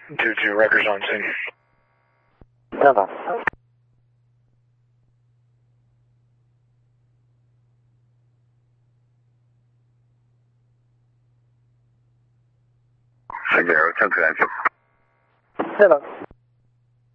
2-2, Rikers on scene. Stand by. Zero, 10 credential. Stand by.